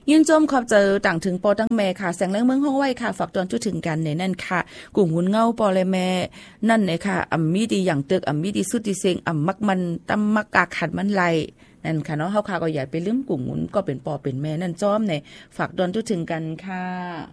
ยินจมขอบเจอต่างถึงปอตั้งแม่ค่ะแสงเรื่องเมืองห้องไว้ค่ะฝากตอนจุดถึงกันในนั่นค่ะกลุ่มหุ่นเงาปอเลยแม่นั่นเลยค่ะมีดีอย่างตึกมีดีสุดดีเซงมักมันตั้มมักกาขัดมันไหลนั่นค่ะเนาะเฮาค่ะก็อย่าไปลืมกลุ่มหุ่นก็เป็นปอเป็นแม่นั่นจอมในฝากตอนจุดถึงกันค่ะ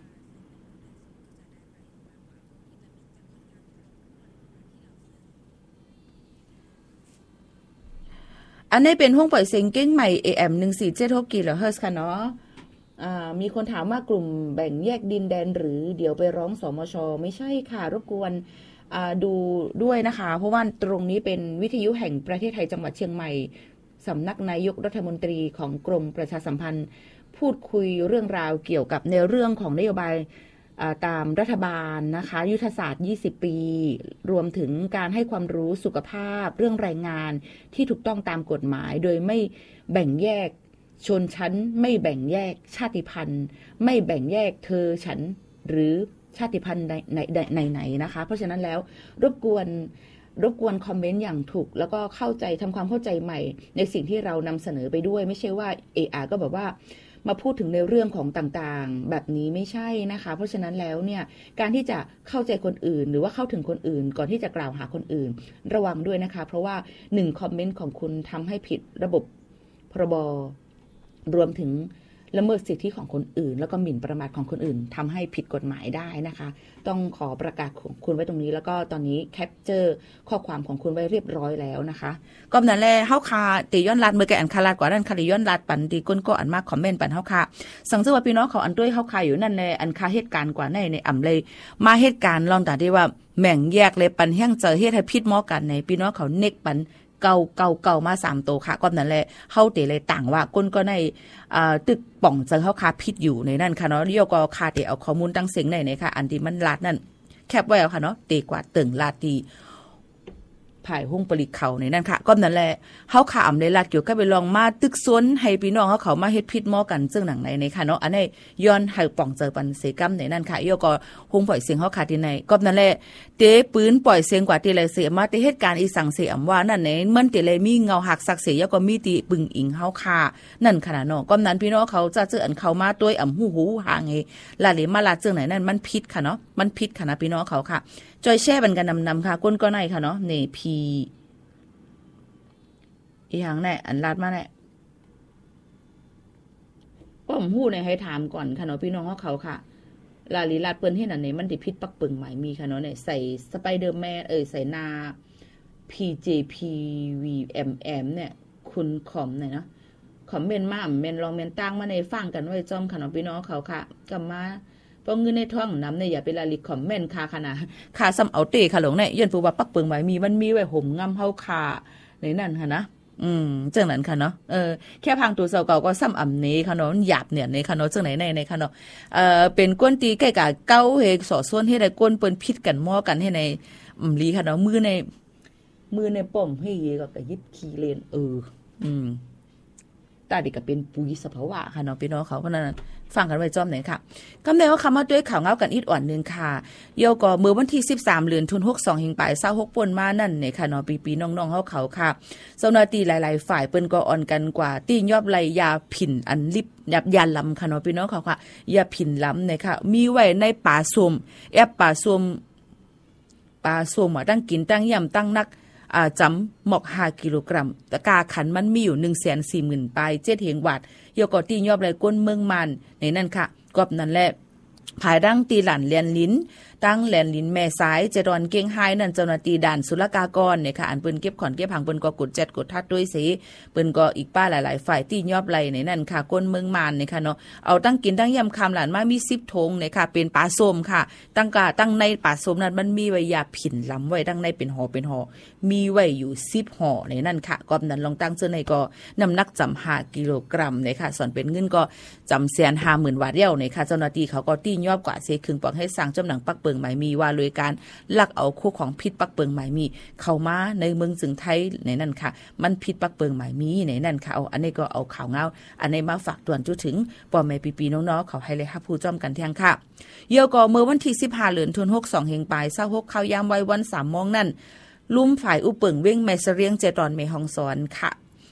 อันนี้เป็นห้องปล่อยเสียงเก้งใหม่ AM 1476 กิโลเฮิรตซ์ค่ะเนาะมีคนถามว่ากลุ่มแบ่งแยกดินแดนหรือเดี๋ยวไปร้องสมช.ไม่ใช่ค่ะรบกวนดูด้วยนะคะเพราะว่าตรงนี้เป็นวิทยุแห่งประเทศไทยจังหวัดเชียงใหม่สำนักนายกรัฐมนตรีของกรมประชาสัมพันธ์พูดคุยเรื่องราวเกี่ยวกับในเรื่องของนโยบายตามรัฐบาลนะคะยุทธศาสตร์20ปีรวมถึงการให้ความรู้สุขภาพเรื่องแรงงานที่ถูกต้องตามกฎหมายโดยไม่แบ่งแยกชนชั้นไม่แบ่งแยกชาติพันธุ์ไม่แบ่งแยกเธอฉันหรือชาติพันธุ์ไหนนะคะเพราะฉะนั้นแล้วรบกวนคอมเมนต์อย่างถูกแล้วก็เข้าใจทำความเข้าใจใหม่ในสิ่งที่เรานำเสนอไปด้วยไม่ใช่ว่าก็แบบว่ามาพูดถึงในเรื่องของต่างๆแบบนี้ไม่ใช่นะคะเพราะฉะนั้นแล้วเนี่ยการที่จะเข้าใจคนอื่นหรือว่าเข้าถึงคนอื่นก่อนที่จะกล่าวหาคนอื่นระวังด้วยนะคะเพราะว่า1คอมเมนต์ของคุณทำให้ผิดระบบพรบรวมถึงละเมิดสิทธิของคนอื่นแล้วก็หมิ่นประมาทของคนอื่นทำให้ผิดกฎหมายได้นะคะต้องขอประกาศของคุณไว้ตรงนี้แล้วก็ตอนนี้แคปเจอร์ข้อความของคุณไว้เรียบร้อยแล้วนะคะก็นั่นแหละเฮาค่ะติย้อนลัดมือแกอันคาลาดกว่านั้นคาย้อนลัดปันตีก้นก็อันมากคอมเมนต์ปันเฮาค่ะสังเกตว่าพี่น้องเขาอันด้วยเฮาค่ะอยู่นั่นในอันคาเหตุการณ์กว่าในอ่ำเลยมาเหตุการณ์ลองแต่ที่ว่าแม่งแยกเลยปันแห้งเจอเฮ็ดให้ผิดหมอกันในพี่น้องเขาเน็กปันเก่ามา3ตัวค่ะก็นั่นแหละเฮาเตเลยต่างว่าก้นก็ในตึกป่องเจอเฮาคาผิดอยู่ในนั่นค่ะเนาะเรียกก็คาเตเอาข้อมูลตั้งเสียงในค่ะอันที่มันลาดนั่นแคปไว้เอาค่ะเนาะเตกว่าตึงลาดที่ภายห้องปริเขาในนั่นค่ะก็นั่นแหละเฮาข่ามในลาดเกี่ยวกับไปลองมาตึกซนให้พี่น้องเขามาเฮ็ดผิดหม้อกันซึ่งหนังในค่ะเนาะอันนี้ย้อนให้ป่องเจอปันเสกรรมในนั่นค่ะเอียก็ห้องปล่อยเสียงเฮาค่ะที่ในก็นั่นแหละเตปืนปล่อยเสียงกว่าที่ไรเสียมาที่เหตุการณ์อีสังเสียมว่านั่นในมันติเลยมีเงาหักสักเสียก็มีติปึงอิงเฮาค่ะนั่นขนาดเนาะก็นั้นพี่น้องเขาจะเจออันเขามาด้วยหูหางไงลาเลยมาลาดซึ่งไหนนั่นมันผิดค่ะเนาะมันผิดค่ะนะพี่น้องเขาค่ะจอยแช่บันกันนำค่ะก้นก็ในค่ะเนาะเนพีอีหยังแน่อันลาดมาแน่ป้อมหู้เนี่ยให้ถามก่อนค่ะเนาะพี่น้องเขาค่ะลาลีลาดเปิ้นเฮ็ดอันนี้มันสิผิดปักปึงหมายมีค่ะเนาะเนี่ยใส่สไปเดอร์แมนใส่นา PJPVMM เนี่ยคุณคอมเนี่ยเนาะคอมเมนต์มาเมนลองเมนตั้งมาในฟังกันไว้จอมค่ะเนาะพี่น้องเขาค่ะกลับมาเพราะเงินในท้องน้ำเนี่ยอย่าไปลาลิคอมเมนต์ค่ะค่ะนะค่ะซ้ำเอาเตค่ะหลงเนี่ยย้อนผู้ว่าปักปึงหมายมีมันมีไว้ห่มงำเฮาค่ะในนั่นค่ะนะจังนั้นค่ะเนาะแค่พังตัวเสาเก่าก็ซ้ำอ่ำนี้ค่ะเนาะหยาบเนี่ยในค่ะเนาะจังไหนในค่ะเนาะเป็นก้นตีใกล้กับเก้าเฮสอส่วนให้ได้ก้นเปิ้นพิษกันหม้อกันให้ในลีค่ะเนาะมือในป้อมให้ก็กระยิบขี้เลนตาดิก็เป็นปุ๋ยสภาวะค่ะเนาะพี่น้องเขาเพราะนั้นฟังกันไว้จอมไหนค่ะกำเนิดว่าคำว่าด้วยข่าวเงากันอีกอ่อนนึงค่ะเยาก็มื้อวันที่13เดือนธันวาคม62ปลาย26ป่นมานั่นเนี่ยค่ะเนาะปีน้องๆเขาค่ะเจ้าหน้าที่หลายๆฝ่ายเปิ้นก็อ่อนกันกว่าตี้ยอบไหลยาผินอันลิบยาลำค่ะเนาะพี่น้องเขาค่ะยาผินลำเนี่ยค่ะมีไว้ในป่าส้มป่าส้มตั้งกินตั้งย่ำตั้งนักจำหมอก5กิโลกรัมตะกาขันมันมีอยู่ 140,000 ปลาย7เหงวาดเยาก็ตียอบไหลก้นเมืองมันในนั่นค่ะกอบนั่นแหละภายดังตีหลั่นเลียนลิ้นตั้งแหลนลิ้นแม่ซ้ายจะดอนเก่งไฮนั่นเจ้าหน้าที่ด่านศุลกากรเนี่ยค่ะอันเปิ้นเก็บขอนเก็บผังเปิ้นก็กด7กดทัดด้วยสิเปิ้นก็อีกป้าหลายๆฝ่ายตียอบไหลในนั่นค่ะก้นเมืองมันเนี่ยค่ะเนาะเอาตั้งกินตั้งยำคำหลานมามี10 ธงเนี่ยค่ะเป็นปลาส้มค่ะตั้งในปลาส้มนั้นมันมีไว้ยาผินล้ำไว้ตั้งในเป็นห่อมีไว้อยู่10 ห่อในนั่นค่ะกอบนั้นลองตั้งเจอในก็น้ำหนักจำ5กิโลกรัมเนี่ยค่ะส่วนเป็นเงินก็จำ150,000 บาทเดียวเนี่ยค่ะเจ้าหน้าที่เขาก็ตียอบกว่าเสครึ่งปอกให้สร้างจำหนังปักเปิงหมายมีว่าโดยการลักเอาคู่ของพิษปักเปิงหมายมีเข้ามาในเมืองจึงไทยในนั่นค่ะมันพิษปักเปิงหมายมีในนั่นค่ะเอาอันนี้ก็เอาข่าวเงาอันนี้มาฝากตวนจุถึงปอแม่ปีน้องๆเขาให้เลยค่ะผู้จ้อมกันแทงค่ะเยี่ยวก็เมื่อวันที่15เดือนธันวาคม62เฮงปลาย26เข้ายามไว้วัน3 โมงนั่นลุ่มฝ่ายอุเปิงเว้งแม่เสรียงเจตอนเมฮองสอนค่ะ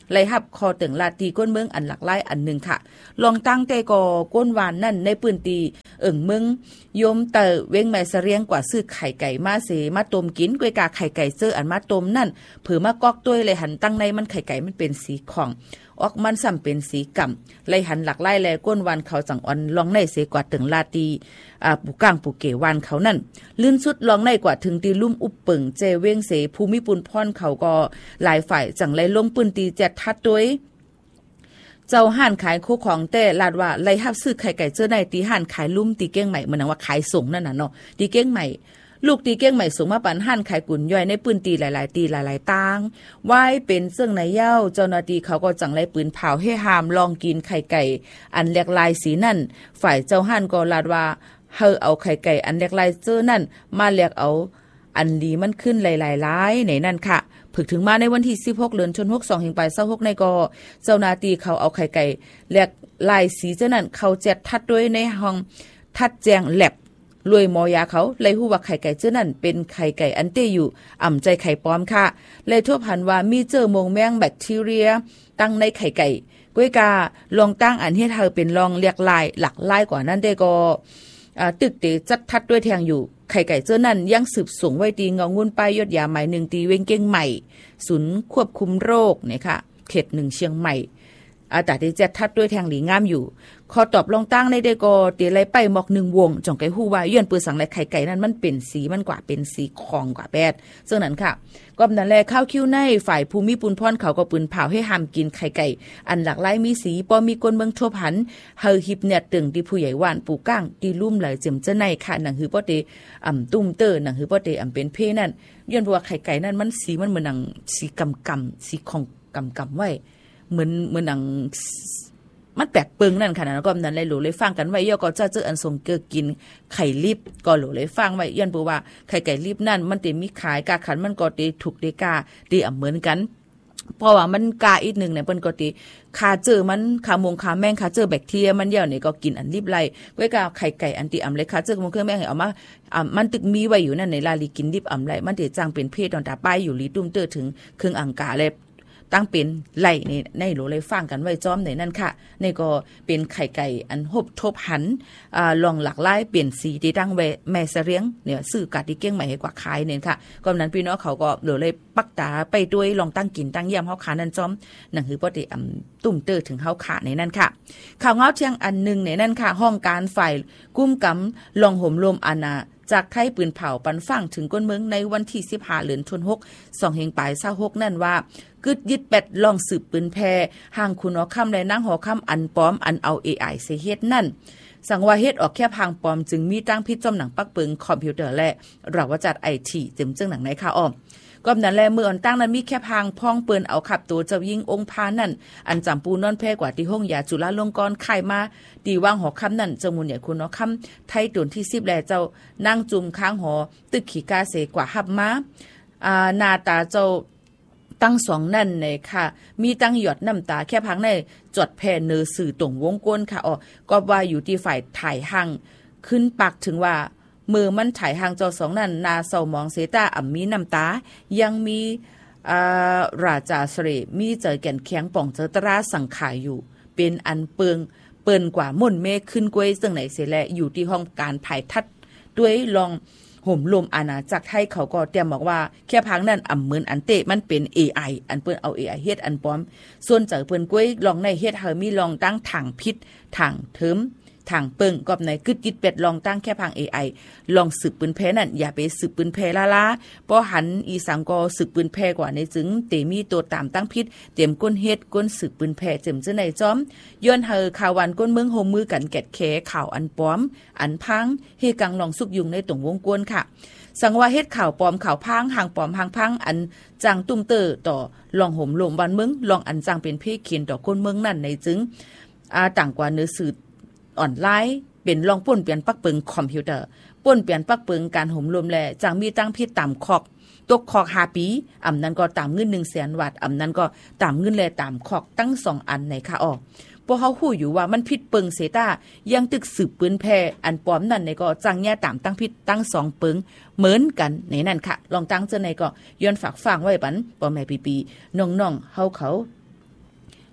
ไล่หับคอตึงลาตีก้นเมืองอันหลักหลายอันหนึ่งค่ะลองตั้งแต่ก่อก้นวานนั่นในปืนตีเมืองโยมเตอเว้งแม่เสรียงกว่าซื้อไข่ไก่มาเสมาต้มกินกวยกาไข่ไก่เสื้ออันมาต้มนั่นเผื่อมากอกด้วยเลยหันตั้งในมันไข่ไก่มันเป็นสีของออกมันซ้ำเป็นสีก่ำเลยหันหลักไล่แลก้นวันเขาจังอ่อนลองในเสกว่าถึงลาตีปูก้างปูเกวันเขานั่นลื่นสุดลองในกว่าถึงตีลุ่มอุบเปิงเจเว้งเสภูมิปุนพรเขาก็หลายฝ่ายจังไล่ลงปืนตีแจดทัดด้วยเจ้าห่านขายคู่ของแต่ลาดว่าไล่ฮับซื้อไข่ไก่เจอในตีห่านขายลุ่มตีเก้งใหม่เหมือนว่าขายส่งนั่นน่ะเนาะตีเก้งใหม่ลูกตีเก้งใหม่สูงมาปันหั่นขายกุ่นย่อยในปืนตีหลายๆตีหลายๆตางไว้เป็นเสื่องในเย้าเจ้าหน้าที่เขาก็จังไล่ปืนเผาให้หามลองกินไข่ไก่อันแหลกลายสีนั่นฝ่ายเจ้าหั่นก็ลาดว่าเฮาเอาไข่ไก่อันแหลกลายเจอนั่นมาแหลกเอาอันดีมันขึ้นหลายๆในนั่นค่ะผึกถึงมาในวันที่16เดือนธันวาคม2526ในก็เจ้าหน้าที่เขาเอาไข่ไก่แหลกลายสีเจ้านั่นเขาแจกทัดด้วยในห้องทัดแจงแลบรวยหมอยาเขาเลยฮู้ว่าไข่ไก่เจ้านั่นเป็นไข่ไก่อันเตอยู่อ่ำใจไข่ปลอมค่ะเลยทั่วพันว่ามีเจอมงแมงแบคทีเรียตั้งในไข่ไก่ก้วยกาลองตั้งอันให้เธอเป็นลองเรียกลายหลักลายกว่านั้นได้ก็ตึกเตจัดทัดด้วยแทงอยู่ไข่ไก่เจ้านั่นยังสืบสูงไว้ตีเงางุ่นป้ายยอดยาหมาย1ตีเว้งเก้งใหม่ศูนย์ควบคุมโรคเนี่ยค่ะเขต1เชียงใหม่แต่ที่จะทัดด้วยแทงหลีงามอยู่ขอตอบลองตั้งในได้ก็เตียไรไปหมอก1วงจ่องไก่ฮู้ว่าย้อนปืนสังและไข่ไก่นั้นมันเป็นสีมันกว่าเป็นสีของกว่าแปดซึ่งนั้นค่ะก็นั่นแหละข้าวคิ้วในฝ่ายภูมิปุนพรเขาก็ปืนเผาให้ห้ามกินไข่ไก่อันหลากหลายมีสีปอมีก้นเมืองทั่วพันเฮาฮิบเนี่ยตึงที่ผู้ใหญ่ว่านปูก้างที่ลุ่มไหลเจิมเจ้าในค่ะหนังหือป้อเตตุ้มเตอร์หนังหือป้อเตเป็นเพนั่นย้อนว่าไข่ไก่นั้นมันสีมันเหมือนหนังสีกำสีของกำไว้เหมือนหนังมันแปลกเปิงนั่นค่ะนะก็นั้นเลยหลูเลยฟังกันไว้ย่อก็จะเจออันทรงเกอกินไข่ลิบก็หลูเลยฟังไว้ย้อนปูว่าไข่ไก่ลิบนั่นมันเต็มมีขายกาขันมันก็เตถูกเดกาเตเหมือนกันเพราะว่ามันกาอีกนึงเนี่ยเปิ้นก็ติคาเจอมันคามงคาแมงคาเจอแบคทีเรียมันเหี่ยวนี่ก็กินอันลิบไล่ไว้กาไข่ไก่อันติอำเลยคาเจอของเครื่องแมงให้เอามามันตึกมีไว้อยู่นั่นในลาลีกินลิบอำไล่มันสิจ้างเป็นเพศตอนตาป้ายอยู่ลีตุ้มเตอถึงเครื่องอังกาเลยตั้งเป็นไหลในโหลเลยฟังกันไว้จ้อมในนั่นค่ะนี่ก็เป็นไข่ไก่อันหบทบหันลองหลากหลายเปลี่ยนสีที่ตั้งไว้แม่เสรียงเนี่ยซื้อกาที่เก้งใหม่ให้กว่าขายเนี่ยค่ะก็นั้นพี่น้องเขาก็โหลเลยปักตาไปด้วยลองตั้งกินตั้งเยี่ยมเฮาขานั่นจ้อมนั่นคือบ่ได้ตุ่มเตอถึงเฮาขาในนั่นค่ะข่าวเงาเที่ยงอันนึงในนั่นค่ะห้องการฝ่ายกุ้มกำลองห่มลมอาณาจากไทยปืนเผาปันฟังถึงก้นเมืองในวันที่15เดือนธันวาคม2เฮงปลาย26นั่นว่ากึดยึดแปดลองสืบปืนแพห่างคุณหอค่ำและนางหอค่ำอันปลอมอันเอา AI เสเฮ็ดนั่นสังว่าเฮ็ดออกแค่พางปลอมจึงมีตั้งพิษจอมหนังปักปึงคอมพิวเตอร์และเราว่าจัด IT จึงหนังในค่ะอ้อมก็นั้นแลเมื่ออันตั้งนั้นมีแค่พางพ้องเปิ้นเอาขับตัวเจ้ายิ่งองค์พานั่นอันจำปูนอนแพ้กว่าที่ห้องยาจุฬาลงกรณ์ไข่มาดีว่างหอค่ำนั่นจมูลใหญ่คุณหอค่ำไทยตุนที่10แลเจ้านั่งจุ่มค้างหอตึกขี่กาเสกว่าหับมาหน้าตาเจ้าตั้งสองนั่นในค่ะมีตั้งหยดน้ำตาแค่พังในจดแผ่เนอสื่อตรงวงกลค่ะอ๋อก็ว่าอยู่ที่ฝ่ายถ่ายหังขึ้นปากถึงว่ามือมันถ่ายห่างเจ้าสองนั่นนาเศร้ามองเสตามีน้ำตายังมีราจาเสรมีเจอแก่นแข็งป่องเจอตราสังขายอยู่เป็นอันเปินกว่าม่นเมฆขึ้นกวยซึ่งไหนเสแลอยู่ที่ห้องการภายทัดด้วยลองห่มลมอาณาจักรไทยเขาก็เตรียมบอกว่าแค่พังนั่นเหมือนอันเตะมันเป็น AI อันเปิ้นเอา AI เฮ็ดอันปลอมส่วนเจอเปิ้นกวยลองในเฮ็ดเฮามีลองตั้งถังพิษถังเถิมทางเปิงกอบในกึดยิดเป็ดลองตั้งแค่พัง AI ลองสืบปืนแพ้นั่นอย่าไปสืบปืนแพ้ล้าเพราะหันอีสังก็สืบปืนแพ้กว่าในจึงเตมีตัวตามตั้งพิษเตรียมก้นเฮ็ดก้นสืบปืนแพ้เจิมเจ้าในจอมย้อนเฮอข่าววันก้นเมืองโฮมมือกันแกดแขข่าวอันปลอมอันพังเฮกังลองสุกยุงในตรงวงกวนค่ะสังว่าเฮ็ดข่าวปลอมข่าวพังห่างปลอมห่างพังอันจังตุ้มเตอต่อลองห่มลมวันเมืองลองอันจังเป็นเพเขียนต่อก้นเมืองนั่นในจึงต่างกว่าเนื้อสื่อออนไลน์เป็นลองป่นเปลี่ยนปักเปิงคอมพิวเตอร์ป่นเปลี่ยนปักเปิงการห่มลมแลจังมีตั้งพิษตามคอกตกคอก5ปีอำนั้นก็ตามเงิน 100,000 บาทอำนั้นก็ตามเงินแลตามคอกตั้ง2อันในค่ะออกพวกเขาฮู้อยู่ว่ามันผิดเปิงเสตายังตึกสืบปืนแพอันปลอมนั่นในก็จังแย่ตามตั้งผิดตั้ง2เปิงเหมือนกันในนั่นค่ะลองตั้งเจอในก็ย้อนฝากฟังไว้ปันป้อแม่ปีๆน้องๆเฮาเขา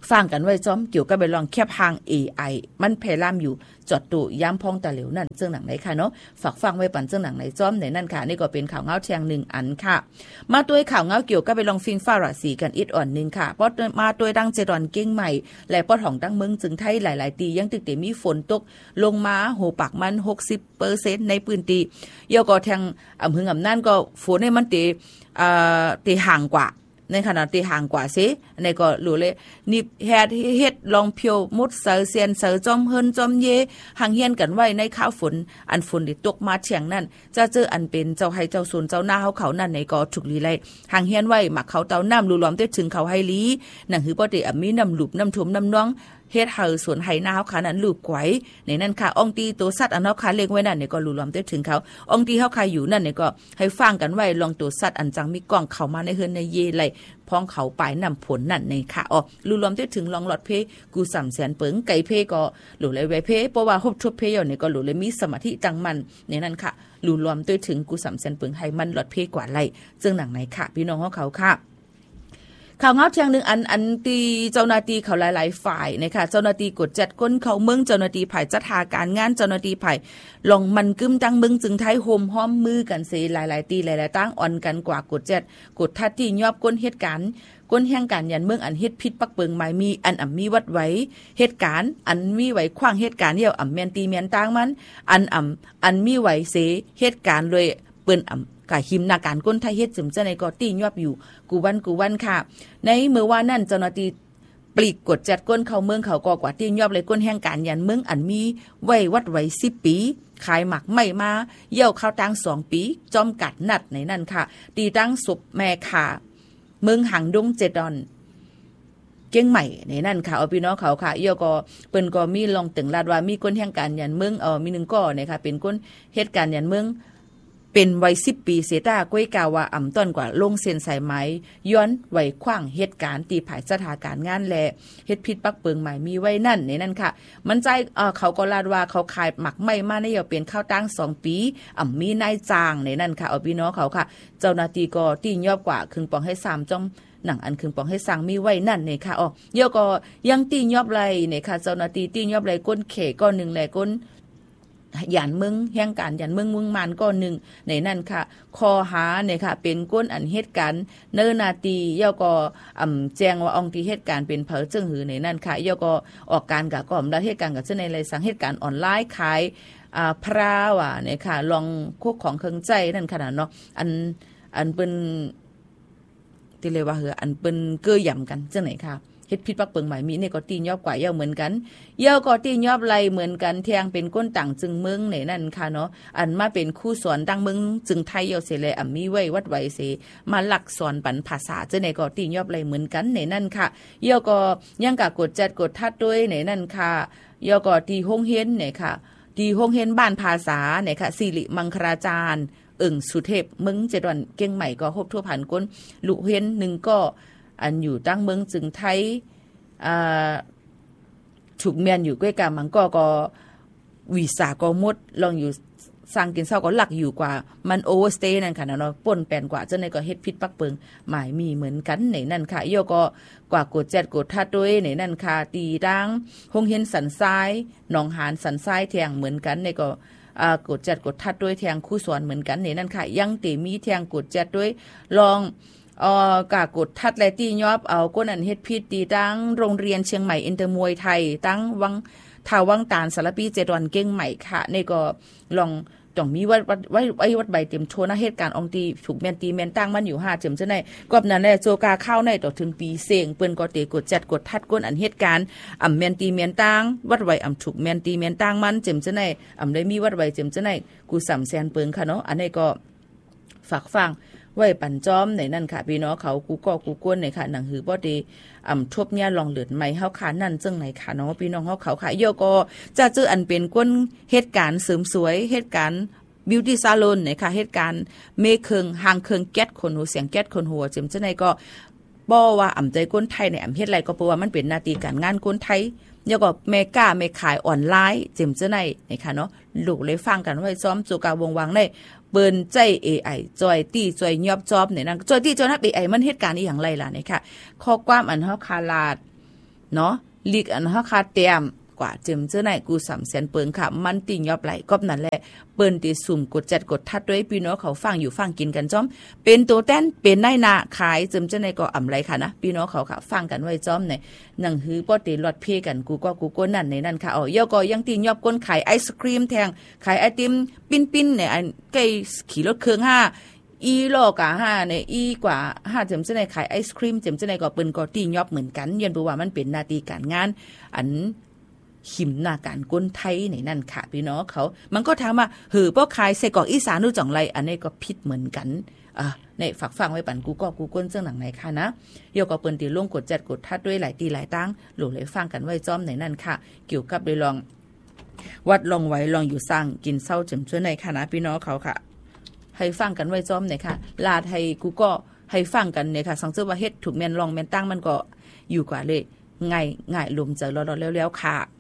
ฟังกันไว้จ้อมเกี่ยวกับไปลองแคบหาง AI มันเพลามอยู่จอดตุย้ำพองตะเหลวนั่นเจ้าหนังไหนค่ะเนาะฝากฟังไว้ปันเจ้าหนังไหนจ้อมในนั่นค่ะนี่ก็เป็นข่าวเงาเทียง1อันค่ะมาตัวข่าวเงาเกี่ยวกับไปลองฟิงฟ้าราศีกันอีกอ่อนนึงค่ะเพราะมาตัวดังเจดอนเก้งใหม่และป้อของดังเมืองจึงไทยหลายๆตียังตึกเตมีฝนตกลงมาโหปากมัน 60% ในพื้นที่เยาก็แทงอำหึงอำนั่นก็ฝนให้มันตีห่างกว่าในขณะที่ห่างกว่าซิในก็รู้เลยนิบเฮ็ดลองเพียวมุดเสือเซียนเสือจอมเฮินจอมเยห่างเฮียนกันไว้ในข้าวฝนอันฝนที่ตกมาเฉียงนั่นจะเจออันเป็นเจ้าให้เจ้าศูนย์เจ้าหน้าเขานั่นในก็ถูกลีไลห่างเฮียนไว้หมักเขาเต้าน้ำรูล้อมได้ถึงเขาให้ลีนั่นคือปกติมีน้ำหลุบน้ำท่วมน้ำน้องเฮ็ดเฮาสวนไหนาเฮาขานั้นลูกไกวในนั้นค่ะองตีตัวสัตว์อันเฮาขาเลี้ยงไว้นั่นเนี่ยก็รู้ล้อมได้ถึงเขาองตีเฮาขาอยู่นั่นเนี่ยก็ให้ฟังกันไว้ลองตัวสัตว์อันจังมีกล้องเข้ามาในเฮือนในเยไหลพ้องเขาปลายนำผลนั่นในค่ะอ๋อรู้ล้อมได้ถึงลองหลอดเพกู300,000เปิงไก่เพก็รู้เลยไว้เพเพราะว่าฮบทุบเพอยู่เนี่ยก็รู้เลยมีสมาธิจังมันในนั้นค่ะรู้ล้อมได้ถึงกู300,000เปิงให้มันหลอดเพกว่าไหลซึ่งหนังไหนค่ะพี่น้องเขาค่ะข่าวเงาเทียงหนึ่งอันตีเจ้าหน้าที่เขาหลายๆฝ่ายนะคะเจ้าหน้าที่กดจัดก้นเขาเมืองเจ้าหน้าที่ฝ่ายจัดหาการงานเจ้าหน้าที่ฝ่ายลองมันกึ้มตั้งเมืองจึงไทยโฮมห้อมมือกันเสหลายๆตีหลายๆตั้งอ่อนกันกว่ากดจัดกดทัดที่ยอบก้นเหตุการณ์ก้นแห่งการยันเมืองอันเฮ็ดพิษปักเปิงหมายมีอันมีวัดไว้เหตุการณ์อันมีไว้ขว้างเหตุการณ์เดียวแมนตีแมนตางมันอันมีไว้เสเหตุการณ์เลยเปิ้นกะหิมนาการก้นไทยเฮ็ดจึมจะในก็ตียอบอยู่กูวันค่ะในเมื่อว่านั่นเจ้าหน้าที่ปลีกกดจัดก้นเขาเมืองเขาก็กว่าตียอบเลยก้นแห่งการยันเมืองอันมีไว้วัดไว้10 ปีขายหมักไม่มาเยี่ยวเข้าตัง2 ปีจอมกัดนัดในนั่นค่ะตีตั้งศพแม่ขาเมืองหังดงเจดอนเก้งใหม่ในนั่นค่ะเอาพี่น้องเขาค่ะเยี่ยวก็เปิ้นก็มีลองตึงลาดว่ามีก้นแห่งการยันเมืองมี1ก้อนะคะเป็นก้นเหตุการณ์ยันเมืองเป็นวัย10 ปีเสตาก้วยกาวว่าต้นกว่าลงเส้นสายไหมย้อนไว้ขว้างเหตุการณ์ตีผายสถานการณ์งานแลเฮ็ดพิษปักเปิงใหม่มีไว้นั่นในนั้นค่ะมันใจเขาก็ลาดว่าเขาขายหมักไม่มาในอย่าเป็นข้าวตั้ง2 ปีมีนายจ้างในนั้นค่ะเอาพี่น้องเขาค่ะเจ้าหน้าที่ก็ตียอบกว่าครึ่งปองให้3จ้องหนังอันครึ่งปองให้สั่งมีไว้นั่นในค่ะเดี๋ยวก็ยังตียอบไรในค่ะเจ้าหน้าที่ตียอบไรก้นเขก้อนนึงแลก้นหยันมึงแห่งการหยันมึงมันก็1ในนั่นค่ะคอหาเนี่ยค่ะเป็นก้นอันเหตุการณ์เนนาตีเย่าก็แจ้งว่าองค์ที่เหตุการณ์เป็นเผอจึงหือในนั่นค่ะเย่าก็ออกการกะก่อมและเหตุการณ์กับเจ้าในไรสังเหตุการณ์ออนไลน์ขายพระว่ะเนี่ยค่ะลองคุกของเครื่องใจนั่นขนาดเนาะอันเป็นที่เรียกว่าอันเป็นเกยย่ำกันจังไหนค่ะเฮ็ดพิษปักเปิงหมายมีเนี่ยก็ตียอบกว่าเย่าเหมือนกันเย่าก็ตียอบไรเหมือนกันเทียงเป็นก้นต่างจึงเมืองในนั่นค่ะเนาะอันมาเป็นคู่สอนตั้งเมืองจึงไทยเย่าเสเลยมีไว้วัดไว้เสมาหลักสอนปันภาษาเจ้าไหนก็ตียอบไรเหมือนกันในนั่นค่ะเย่าก็ยังกะกดจัดกดทัดด้วยในนั่นค่ะเย่าก็ตีห้องเฮียนเนี่ยค่ะตีห้องเฮียนบ้านภาษาเนี่ยค่ะสิริมังคลาจารย์สุเทพมึงเจดวันเก่งใหม่ก็ครบทั่วผ่านก้นลุเฮียน1ก็อันอยู่ตั้งเมืองจึงไทยถูกเมียนอยู่ใกล้กับมันก็วีซ่าก็หมดลองอยู่สร้างกินเศร้าก็หลักอยู่กว่ามันโอเวอร์สเตย์นั่นค่ะเนาะป่นแปลนกว่าเจ้าในก็เฮ็ดพิษปักเปิงหมายมีเหมือนกันในนั่นค่ะโยก็กว่ากดจัดกดทัดด้วยในนั่นค่ะตีดังคงเห็นสันทรายหนองหานสันทรายแทงเหมือนกันในก็กดจัดกดทัดด้วยแทงคู่สอนเหมือนกันในนั่นค่ะยังตีมีแทงกดจัดด้วยลองกากดทัดและตียอบเอาก้นอันเฮ็ดพิษตีตั้งโรงเรียนเชียงใหม่อินเตอร์มวยไทยตั้งวังตาลสารปีเจดอนเก้งใหม่ค่ะนี่ก็ลองต้องมีวัดใบเต็มโชว์นะเหตุการณ์องตีถูกแมนตีแมนตั้งมันอยู่5เจมจะได้กอบนั้นแหละโจกาเข้าในต่อถึงปีเสียงเปิ้นก็เตกดจัดกดทัดก้นอันเหตุการณ์แมนตีแมนตั้งวัดไว้ถูกแมนตีแมนตั้งมันเจมจะได้ได้มีวัดไว้เจมจะได้กู300,000เปิงค่ะเนาะอันนี้ก็ฝากฟังไว้ปั่นจอมในนั่นค่ะพี่น้องเขากูก้นในค่ะหนังหือบ่ดีทบเนี่ยลองเหลือดใหม่เฮาขานั่นจังไหนค่ะเนาะพี่น้องเฮาเขาค่ะโยก็จะเจออันเป็นก้นเหตุการณ์เสริมสวยเหตุการณ์บิวตี้ซาลอนนะคะเหตุการณ์เมเคงหางเคงแก๊สคนหัวเสียงแก๊สคนหัวเจมจังไหนก็บ่ว่าใจก้นไทยในเฮ็ดไรก็เพราะว่ามันเป็นหน้าที่การงานก้นไทยแล้วก็แม่กล้าแม่ขายออนไลน์เจมจังไหนนะคะเนาะลูกเลยฟังกันไว้ซ้อมจูกาวงวังได้เปิ้นใจ AI จอยตี้จอยยอบจอบเนี่ยนะจอยตี้จอยนับ AI มันเหตุการณ์อีหยังไรล่ะเนี่ยค่ะข้อความอันเฮาคาลาดเนาะลีกอันเฮาคาเตียมกว่าเจิมเจ้าไหนกู300,000เปิงค่ะมันติ่งยอบไหลกอบนั่นแหละเปิ้นติสุ่มกดจัดกดทัดด้วยพี่น้องเขาฟังอยู่ฟังกินกันจ้อมเป็นตัวแต้นเป็นนายนาขายเจิมเจ้าไหนก็อำไรค่ะนะพี่น้องเขาค่ะฟังกันไว้จ้อมในหนังหือป้อติลอดเพกันกูก็นั่นในนั่นค่ะเยาก็ยังติ่งยอบก้นขายไอศครีมแทงขายไอติมปิ้นๆเนี่ยไก่ขี่รถเครื่อง5อีโลกะ5เนี่ยอีกว่า5เจิมเจ้าไหนขายไอศครีมเจิมเจ้าไหนก็เปิ้นก็ติ่งยอบเหมือนกันยันบ่ว่ามันเป็นหน้าที่การงานอันหิมหน้าการก้นไทยในนั่นค่ะพี่น้องเขามันก็ถามว่าป้อขายไส้กรอกอีสานนู่จ่องไรอันนี้ก็ผิดเหมือนกันในฝากฟังไว้ปั่นกูก้นเจ้าหนังไหนค่ะนะเดี๋ยวก็เปิ้นตีลงกดจัดกดทัดด้วยหลายตีหลายตั้งหลู่เลยฟังกันไว้จ้อมในนั่นค่ะเกี่ยวกับเลยลองวัดลองไว้ลองอยู่สร้างกินเศร้าเจ็มช่วยในค่ะนะพี่น้องเขาค่ะให้ฟังกันไว้จ้อมเนี่ยค่ะลาดให้กูก็ให้ฟังกันเนี่ยค่ะสังเกตว่าเฮ็ดถูกแม่นลองแม่นตั้งมันก็อยู่กว่าเลยง่ายลมเจอรอๆแล้วๆค่ะ